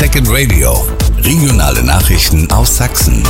Second Radio. Regionale Nachrichten aus Sachsen.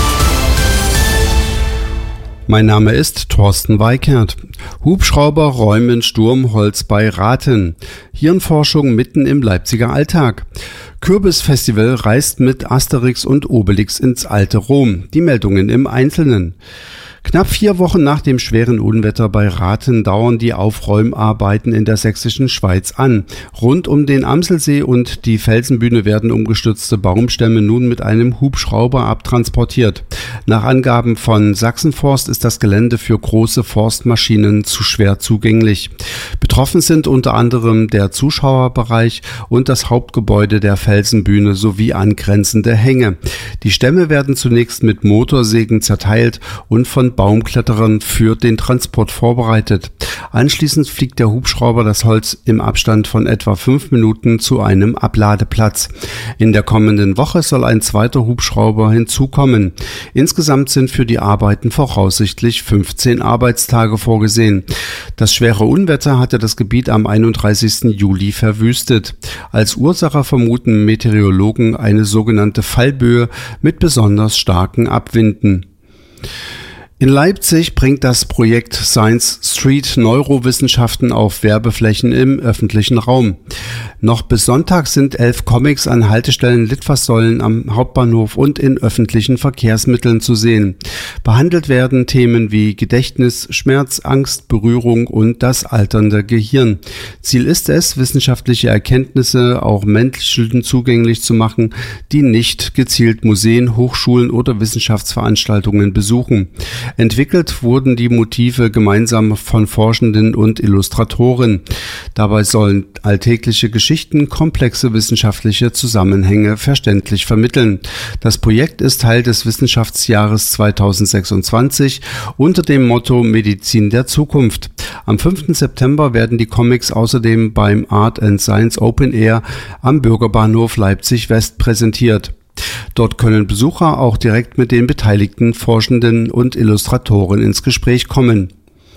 Mein Name ist Thorsten Weikert. Hubschrauber räumen Sturmholz bei Rathen. Hirnforschung mitten im Leipziger Alltag. Kürbisfestival reist mit Asterix und Obelix ins alte Rom. Die Meldungen im Einzelnen. Knapp 4 Wochen nach dem schweren Unwetter bei Rathen dauern die Aufräumarbeiten in der sächsischen Schweiz an. Rund um den Amselsee und die Felsenbühne werden umgestürzte Baumstämme nun mit einem Hubschrauber abtransportiert. Nach Angaben von Sachsenforst ist das Gelände für große Forstmaschinen zu schwer zugänglich. Betroffen sind unter anderem der Zuschauerbereich und das Hauptgebäude der Felsenbühne sowie angrenzende Hänge. Die Stämme werden zunächst mit Motorsägen zerteilt und von Baumkletterern für den Transport vorbereitet. Anschließend fliegt der Hubschrauber das Holz im Abstand von etwa 5 Minuten zu einem Abladeplatz. In der kommenden Woche soll ein zweiter Hubschrauber hinzukommen. Insgesamt sind für die Arbeiten voraussichtlich 15 Arbeitstage vorgesehen. Das schwere Unwetter hatte das Gebiet am 31. Juli verwüstet. Als Ursache vermuten Meteorologen eine sogenannte Fallböe mit besonders starken Abwinden. In Leipzig bringt das Projekt Science Street Neurowissenschaften auf Werbeflächen im öffentlichen Raum. Noch bis Sonntag sind 11 Comics an Haltestellen, Litfaßsäulen am Hauptbahnhof und in öffentlichen Verkehrsmitteln zu sehen. Behandelt werden Themen wie Gedächtnis, Schmerz, Angst, Berührung und das alternde Gehirn. Ziel ist es, wissenschaftliche Erkenntnisse auch Menschen zugänglich zu machen, die nicht gezielt Museen, Hochschulen oder Wissenschaftsveranstaltungen besuchen. Entwickelt wurden die Motive gemeinsam von Forschenden und Illustratoren. Dabei sollen alltägliche Geschichten komplexe wissenschaftliche Zusammenhänge verständlich vermitteln. Das Projekt ist Teil des Wissenschaftsjahres 2026 unter dem Motto Medizin der Zukunft. Am 5. September werden die Comics außerdem beim Art and Science Open Air am Bürgerbahnhof Leipzig West präsentiert. Dort können Besucher auch direkt mit den beteiligten Forschenden und Illustratoren ins Gespräch kommen.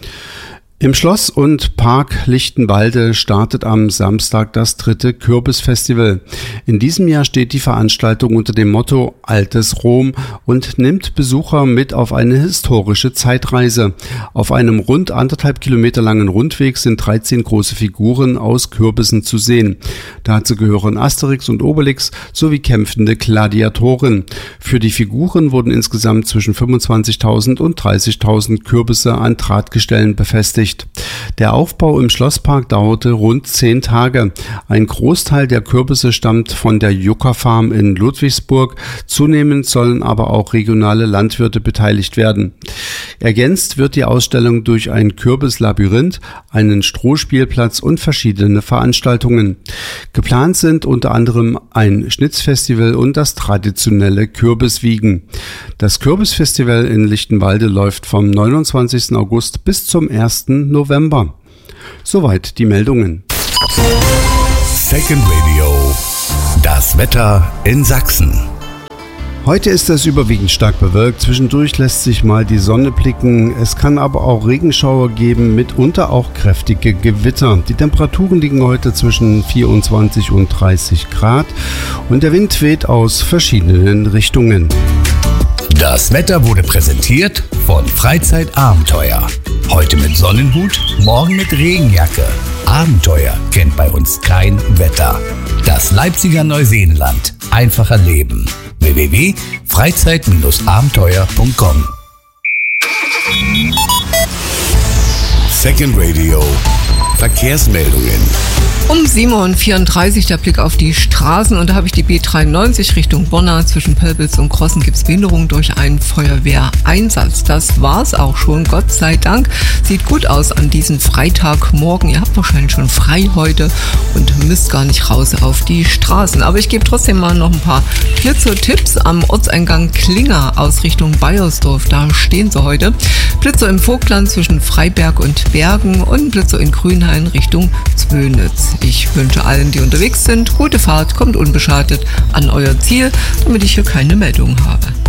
Im Schloss und Park Lichtenwalde startet am Samstag das 3. Kürbisfestival. In diesem Jahr steht die Veranstaltung unter dem Motto Altes Rom und nimmt Besucher mit auf eine historische Zeitreise. Auf einem rund 1,5 Kilometer langen Rundweg sind 13 große Figuren aus Kürbissen zu sehen. Dazu gehören Asterix und Obelix sowie kämpfende Gladiatoren. Für die Figuren wurden insgesamt zwischen 25.000 und 30.000 Kürbisse an Drahtgestellen befestigt. Der Aufbau im Schlosspark dauerte rund 10 Tage. Ein Großteil der Kürbisse stammt von der Jucker Farm in Ludwigsburg. Zunehmend sollen aber auch regionale Landwirte beteiligt werden. Ergänzt wird die Ausstellung durch ein Kürbislabyrinth, einen Strohspielplatz und verschiedene Veranstaltungen. Geplant sind unter anderem ein Schnitzfestival und das traditionelle Kürbiswiegen. Das Kürbisfestival in Lichtenwalde läuft vom 29. August bis zum 1. November. Soweit die Meldungen. Second Radio. Das Wetter in Sachsen. Heute ist es überwiegend stark bewölkt. Zwischendurch lässt sich mal die Sonne blicken. Es kann aber auch Regenschauer geben, mitunter auch kräftige Gewitter. Die Temperaturen liegen heute zwischen 24 und 30 Grad und der Wind weht aus verschiedenen Richtungen. Das Wetter wurde präsentiert von Freizeitabenteuer. Heute mit Sonnenhut, morgen mit Regenjacke. Abenteuer kennt bei uns kein Wetter. Das Leipziger Neuseenland. Einfacher Leben. www.freizeit-abenteuer.com. Second Radio. Verkehrsmeldungen. Um 7.34 Uhr der Blick auf die Straßen und da habe ich die B93 Richtung Bonna. Zwischen Pölbitz und Krossen gibt es Behinderung durch einen Feuerwehreinsatz. Das war's auch schon, Gott sei Dank. Sieht gut aus an diesem Freitagmorgen. Ihr habt wahrscheinlich schon frei heute und müsst gar nicht raus auf die Straßen. Aber ich gebe trotzdem mal noch ein paar Blitzer-Tipps am Ortseingang Klinger aus Richtung Bayersdorf. Da stehen sie heute. Blitzer im Vogtland zwischen Freiberg und Bergen und Blitzer in Grünhain Richtung Zwönitz. Ich wünsche allen, die unterwegs sind, gute Fahrt, kommt unbeschadet an euer Ziel, damit ich hier keine Meldung habe.